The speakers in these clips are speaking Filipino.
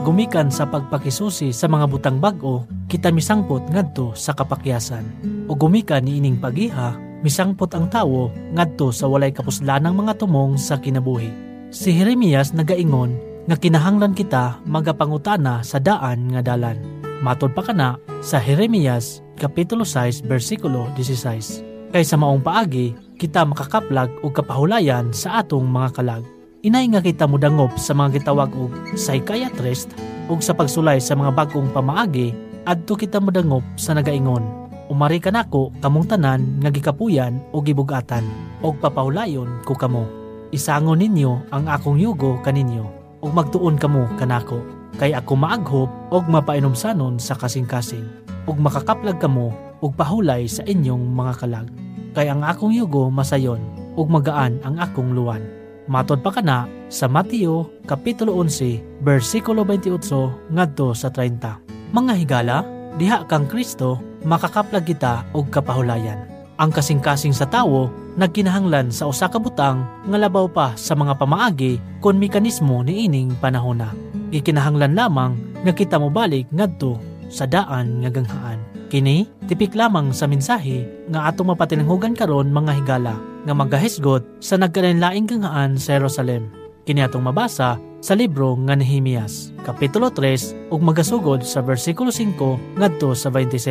gumikan sa pagpakisusi sa mga butang bag-o, kita misangpot ngadto sa kapakyasan. O gumikan ni ining pagiha, misangpot ang tawo ngadto sa walay kapuslanang mga tumong sa kinabuhi. Si Jeremias nagaingon nga kinahanglan kita magapangutana sa daan nga dalan. Matod pa kana sa Jeremias Kapitulo 6 versikulo 16. Kay sa maong paagi, kita makakaplag o kapahulayan sa atong mga kalag. Inay nga kita mudangop sa mga gitawag og psychiatrist ug sa pagsulay sa mga bagong pamaagi, adto kita mudangop sa nagaingon. Umari ka nako kamong tanan nga gikapuyan o gibugatan, og papahulayon ko kamo. Isangon ninyo ang akong yugo kaninyo, og magtuon kamo kanako. Kay ako maaghop og mapainomsanon sa kasing-kasing, ug makakaplag kamo ug pahulay sa inyong mga kalag. Kay ang akong yugo masayon, ug magaan ang akong luwan. Matod pa kana sa Mateo Kapitulo 11 versikulo 28 ngadto sa 30. Mga higala, diha kang Kristo, makakaplag kita og kapahulayan. Ang kasing-kasing sa tawo nagkinahanglan sa usa ka butang nga labaw pa sa mga pamaagi kon mekanismo niining panahona. Gikinahanglan lamang nga kita mobalik ngadto sa daan nga ganghaan. Kini tipik lamang sa mensahe nga atong mapatinanghugan karon mga higala nga magahisgot sa nagkalain-laing ganghaan sa Jerusalem. Kini atong mabasa sa libro nga Nehemias Kapitulo 3 ug magasugod sa versikulo 5 ngadto sa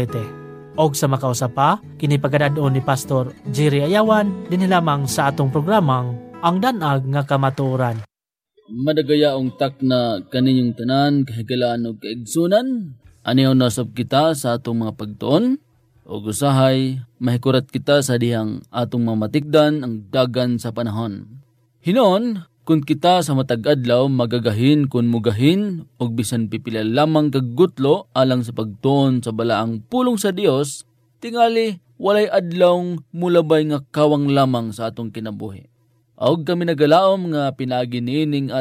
27. Og sa makausap pa, kini pagadaon ni Pastor Jerry Ayawan dinhi lamang sa atong programang Ang Danag nga Kamatuoran. Madagayaong tak na kaninyong tanan, kahigalaan o kaigsunan. Aniyaw nasab kita sa atong mga pagtuon. O gusahay, mahikurat kita sa dihang atong mamatikdan ang dagan sa panahon. Hinon, kung kita sa matag adlaw magagahin kung mugahin o bisan pipila lamang kagutlo alang sa pagtuon sa balaang pulong sa Dios, tingali walay adlawng mulabay nga kawang lamang sa atong kinabuhi. Og kami nagalaom nga pinagi niining